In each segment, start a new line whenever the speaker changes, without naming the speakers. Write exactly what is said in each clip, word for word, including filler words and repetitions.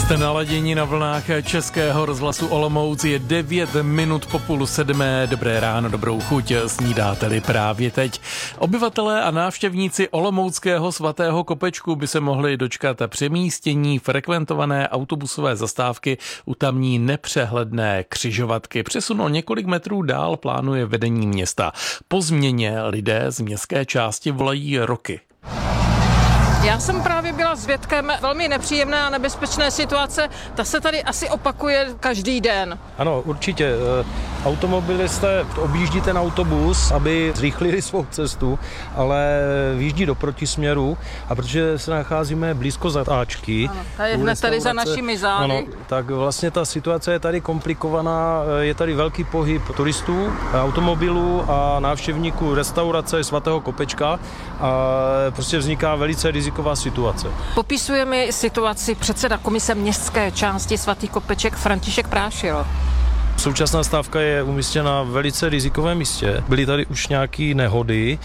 Jste naladěni na vlnách Českého rozhlasu Olomouc, je devět minut po půl sedmé. Dobré ráno, dobrou chuť, snídáte-li právě teď. Obyvatelé a návštěvníci olomouckého svatého Kopečku by se mohli dočkat přemístění frekventované autobusové zastávky u tamní nepřehledné křižovatky. Přesun o několik metrů dál plánuje vedení města. Po změně lidé z městské části volají roky.
Já jsem právě byla svědkem velmi nepříjemné a nebezpečné situace. Ta se tady asi opakuje každý den.
Ano, určitě. Automobilisté objíždí ten autobus, aby zrychlili svou cestu, ale vyjíždí do protisměru, a protože se nacházíme blízko zatáčky.
Ano, ta je hned tady za našimi zády.
Ano, tak vlastně ta situace je tady komplikovaná. Je tady velký pohyb turistů, automobilů a návštěvníků restaurace svatého Kopečka a prostě vzniká velice riziková situace.
Popisujeme situaci předseda komise městské části svatý Kopeček František Prášil.
Současná stávka je umístěna v velice rizikovém místě. Byly tady už nějaké nehody,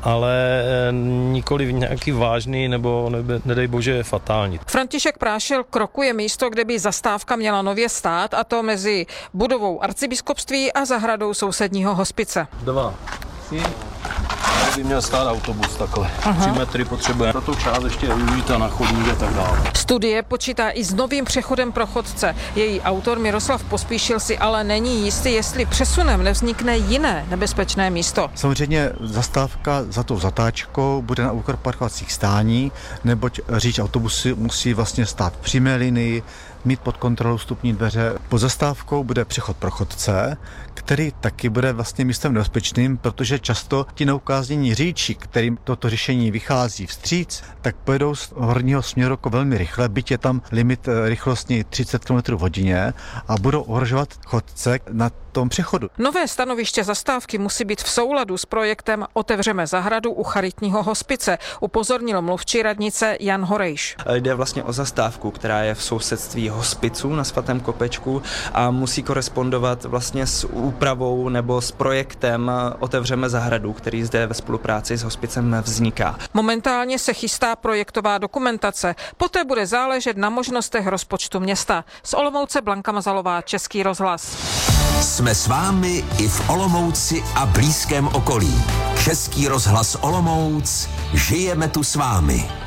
ale nikoli nějaký vážný nebo nebe, nedej bože fatální.
František Prášil krokuje místo, kde by zastávka měla nově stát, a to mezi budovou arcibiskupství a zahradou sousedního hospice.
Dva, tři. Tady by měl stát autobus takhle. Aha. Tři metry potřebuje. Tato část ještě je využita na chodník a tak dále.
Studie počítá i s novým přechodem pro chodce. Její autor Miroslav Pospíšil si ale není jistý, jestli přesunem nevznikne jiné nebezpečné místo.
Samozřejmě zastávka za tou zatáčkou bude na úkor parkovacích stání, neboť řidič autobusy musí vlastně stát v přímé linii, mít pod kontrolou vstupní dveře. Pod zastávkou bude přechod pro chodce, který taky bude vlastně místem nebezpečným, protože často ti neukáznění řidiči, kterým toto řešení vychází vstříc, tak pojedou z horního směru jako velmi rychle, byť je tam limit rychlostní třicet kilometrů v hodině, a budou ohrožovat chodce na tom přechodu.
Nové stanoviště zastávky musí být v souladu s projektem Otevřeme zahradu u charitního hospice, upozornil mluvčí radnice Jan Horejš.
Jde vlastně o zastávku, která je v sousedství hospiců na svatém Kopečku a musí korespondovat vlastně s úpravou nebo s projektem Otevřeme zahradu, který zde ve spolupráci s hospicem vzniká.
Momentálně se chystá projektová dokumentace, poté bude záležet na možnostech rozpočtu města. Z Olomouce Blanka Mazalová, Český rozhlas.
Jsme s vámi i v Olomouci a blízkém okolí. Český rozhlas Olomouc, žijeme tu s vámi.